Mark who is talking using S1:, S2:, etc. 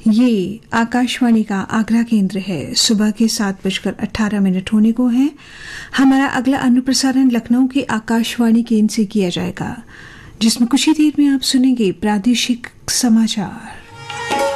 S1: ये आकाशवाणी का आगरा केंद्र है। सुबह के 7:18 होने को है। हमारा अगला अनुप्रसारण लखनऊ के आकाशवाणी केंद्र से किया जाएगा, जिसमें कुछ ही देर में आप सुनेंगे प्रादेशिक समाचार।